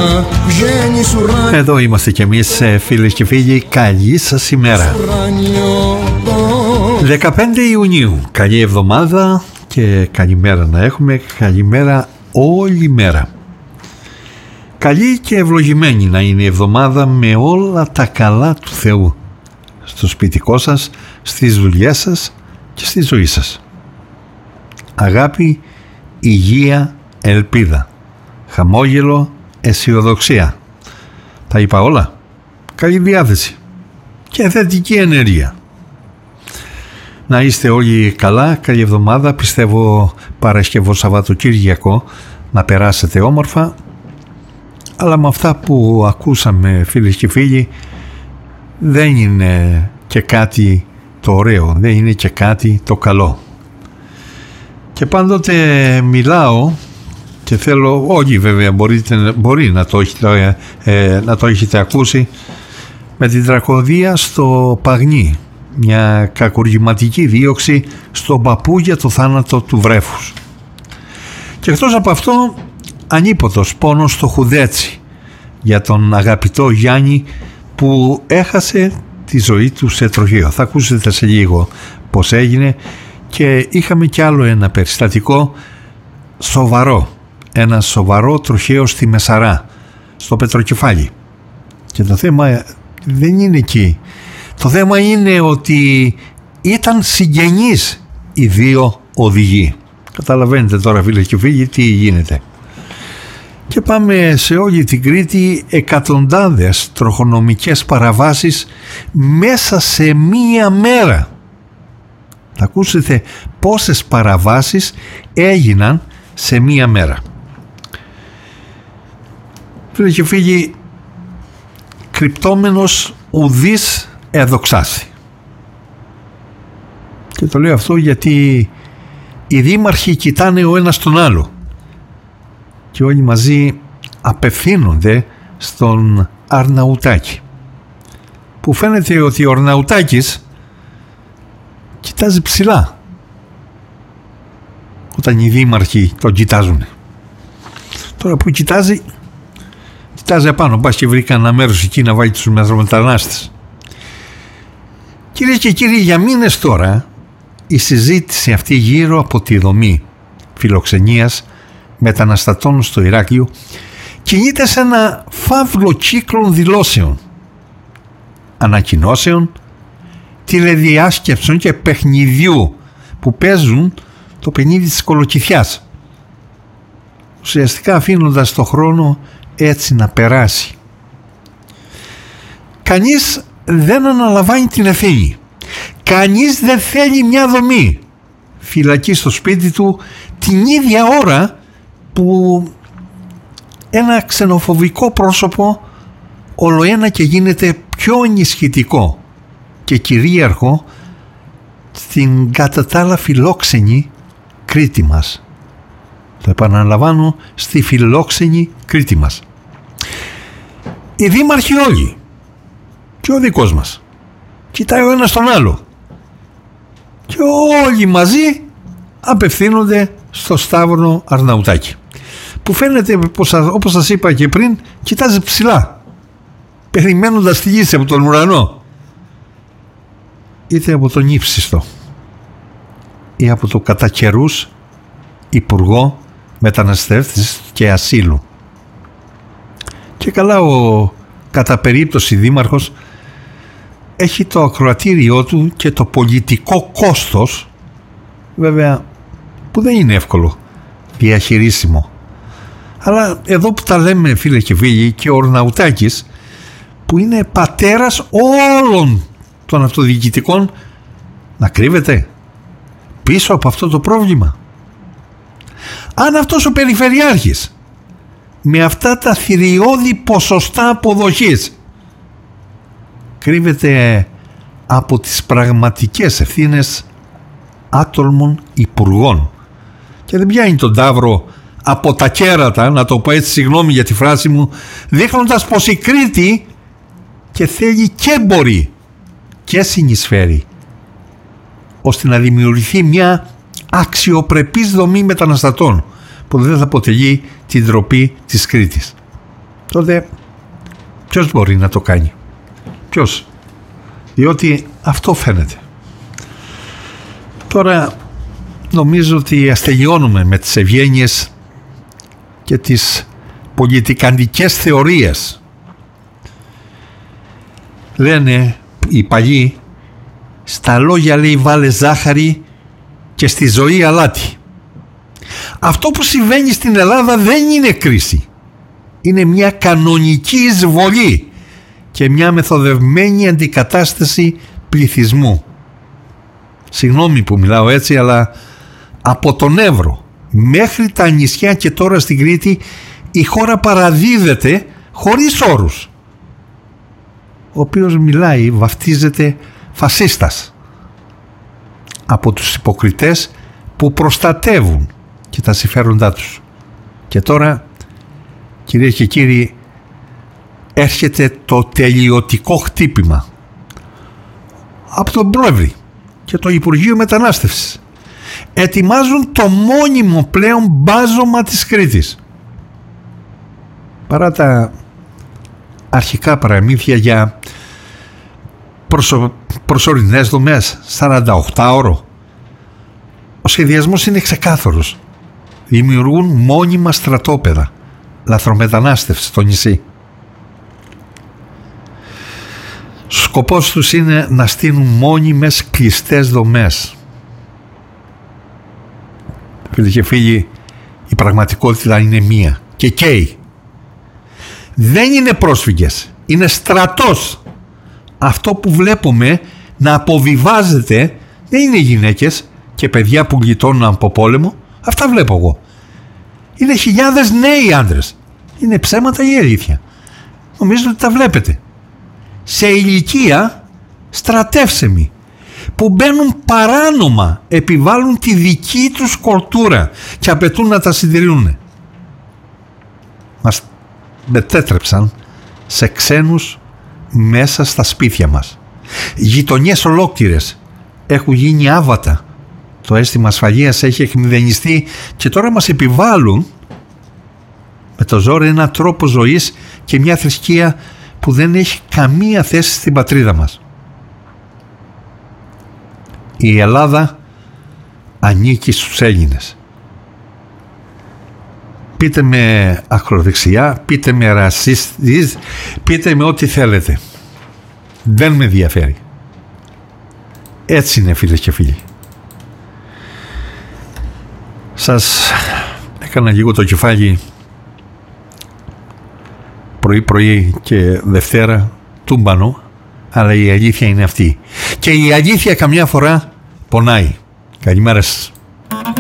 Εδώ είμαστε κι εμείς, φίλες και φίλοι. Καλή σας ημέρα. 15 Ιουνίου. Καλή εβδομάδα και καλημέρα να έχουμε. Καλημέρα όλη μέρα. Καλή και ευλογημένη να είναι η εβδομάδα με όλα τα καλά του Θεού στο σπιτικό σας, στις δουλειές σας και στη ζωή σας. Αγάπη, υγεία, ελπίδα, χαμόγελο, αισιοδοξία. Τα είπα όλα. Καλή διάθεση και θετική ενέργεια. Να είστε όλοι καλά. Καλή εβδομάδα. Πιστεύω Παρασκευό Σαββατοκύριακο να περάσετε όμορφα. Αλλά με αυτά που ακούσαμε, φίλες και φίλοι, δεν είναι και κάτι το ωραίο, δεν είναι και κάτι το καλό. Και πάντοτε μιλάω και θέλω, όλοι βέβαια μπορεί να το έχετε ακούσει, με την τραγωδία στο Παγνί, μια κακουργηματική δίωξη στον παππού για το θάνατο του βρέφους. Και εκτός από αυτό, ανίποτος πόνος στο Χουδέτσι για τον αγαπητό Γιάννη που έχασε τη ζωή του σε τροχαίο. Θα ακούσετε σε λίγο πως έγινε. Και είχαμε κι άλλο ένα περιστατικό σοβαρό, ένα σοβαρό τροχαίο στη Μεσαρά, στο Πετροκεφάλι. Και το θέμα δεν είναι εκεί. Το θέμα είναι ότι ήταν συγγενείς οι δύο οδηγοί. Καταλαβαίνετε τώρα, φίλες και φίλοι, τι γίνεται. Και πάμε σε όλη την Κρήτη, εκατοντάδες τροχονομικές παραβάσεις μέσα σε μία μέρα. Θα ακούσετε πόσες παραβάσεις έγιναν σε μία μέρα. Φίλοι και φίλοι, κρυπτόμενος ουδής εδοξάσει. Και το λέω αυτό γιατί οι δήμαρχοι κοιτάνε ο ένας τον άλλο και όλοι μαζί απευθύνονται στον Αρναουτάκη, που φαίνεται ότι ο Αρναουτάκης κοιτάζει ψηλά όταν οι δήμαρχοι τον κοιτάζουν. Τώρα που κοιτάζει απάνω, πας και βρει κανένα μέρος εκεί να βάλει τους μετανάστες. Κυρίες και κύριοι, για μήνες τώρα η συζήτηση αυτή γύρω από τη δομή φιλοξενίας μεταναστατών στο Ηράκλειο κινείται σε ένα φαύλο κύκλο δηλώσεων, ανακοινώσεων, τηλεδιάσκεψεων και παιχνιδιού που παίζουν το παιχνίδι της κολοκυθιάς, ουσιαστικά αφήνοντας το χρόνο έτσι να περάσει. Κανείς δεν αναλαμβάνει την ευθύνη. Κανείς δεν θέλει μια δομή φυλακή στο σπίτι του την ίδια ώρα που ένα ξενοφοβικό πρόσωπο ολοένα και γίνεται πιο ενισχυτικό και κυρίαρχο στην κατά τα άλλα φιλόξενη Κρήτη μας. Το επαναλαμβάνω, στη φιλόξενη Κρήτη μας. Οι δήμαρχοι όλοι και ο δικός μας κοιτάει ο ένας τον άλλο και όλοι μαζί απευθύνονται στο Σταύρο Αρναουτάκη, που φαίνεται, όπως σας είπα και πριν, κοιτάζει ψηλά, περιμένοντας τη λύση από τον ουρανό, είτε από τον ύψιστο ή από το κατά καιρούς Υπουργό Μεταναστεύσης και Ασύλου. Και καλά ο κατά περίπτωση δήμαρχος έχει το ακροατήριό του και το πολιτικό κόστος, βέβαια, που δεν είναι εύκολο διαχειρίσιμο. Αλλά εδώ που τα λέμε, φίλες και φίλοι, και ο Αρναουτάκης, που είναι πατέρας όλων των αυτοδιοικητικών, να κρύβεται πίσω από αυτό το πρόβλημα. Αν αυτός ο περιφερειάρχης με αυτά τα θηριώδη ποσοστά αποδοχής κρύβεται από τις πραγματικές ευθύνες άτολμων υπουργών και δεν πιάνει τον ταύρο από τα κέρατα, να το πω έτσι, συγγνώμη για τη φράση μου, δείχνοντας πως η Κρήτη και θέλει και μπορεί και συνεισφέρει ώστε να δημιουργηθεί μια αξιοπρεπής δομή μεταναστατών που δεν θα αποτελεί την ντροπή της Κρήτης. τότε ποιος μπορεί να το κάνει? Ποιος? Διότι αυτό φαίνεται. Τώρα νομίζω ότι αστελειώνουμε με τις ευγένειες και τις πολιτικαντικές θεωρίες. Λένε οι παλιοί, στα λόγια λέει βάλε ζάχαρη και στη ζωή αλάτι. Αυτό που συμβαίνει στην Ελλάδα δεν είναι κρίση. Είναι μια κανονική εισβολή και μια μεθοδευμένη αντικατάσταση πληθυσμού. Συγγνώμη που μιλάω έτσι, αλλά από τον Εύρο μέχρι τα νησιά και τώρα στην Κρήτη η χώρα παραδίδεται χωρίς όρους. Ο οποίος μιλάει βαφτίζεται φασίστας από τους υποκριτές που προστατεύουν και τα συμφέροντά τους. Και τώρα, κυρίες και κύριοι, έρχεται το τελειωτικό χτύπημα από τον Πλεύρη και το Υπουργείο Μετανάστευσης. Ετοιμάζουν το μόνιμο πλέον μπάζωμα της Κρήτης. Παρά τα αρχικά παραμύθια για προσωρινές δομές, 48ωρο, ο σχεδιασμός είναι ξεκάθαρος. Δημιουργούν μόνιμα στρατόπεδα λαθρομετανάστευση στο νησί. Σκοπός τους είναι να στείλουν μόνιμες κλειστές δομές. Φίλοι και φίλοι, η πραγματικότητα είναι μία και καίει. Δεν είναι πρόσφυγες, είναι στρατός. Αυτό που βλέπουμε να αποβιβάζεται δεν είναι γυναίκες και παιδιά που γλιτώνουν από πόλεμο. Αυτά βλέπω εγώ. Είναι χιλιάδες νέοι άντρες. Είναι ψέματα ή αλήθεια? Νομίζω ότι τα βλέπετε. Σε ηλικία στρατεύσιμοι που μπαίνουν παράνομα, επιβάλλουν τη δική τους κουλτούρα και απαιτούν να τα συντηρούν. Μας μετέτρεψαν σε ξένους μέσα στα σπίτια μας. Γειτονιές ολόκληρες έχουν γίνει άβατα. Το αίσθημα ασφαλείας έχει εκμηδενιστεί και τώρα μας επιβάλλουν με το ζόρι έναν τρόπο ζωής και μια θρησκεία που δεν έχει καμία θέση στην πατρίδα μας. Η Ελλάδα ανήκει στους Έλληνες. Πείτε με ακροδεξιά, πείτε με ρατσιστής, πείτε με ό,τι θέλετε. Δεν με ενδιαφέρει. Έτσι είναι, φίλες και φίλοι. Σας έκανα λίγο το κεφάλι πρωί και Δευτέρα τούμπανο, αλλά η αλήθεια είναι αυτή. Και η αλήθεια καμιά φορά πονάει. Καλημέρα σας.